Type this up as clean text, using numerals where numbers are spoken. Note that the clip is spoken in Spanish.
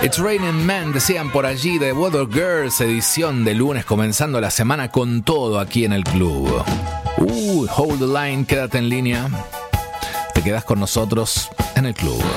It's Raining Men, decían por allí, de Weather Girls, edición de lunes, comenzando la semana con todo aquí en el club. Hold the line, quédate en línea. Te quedas con nosotros en el club.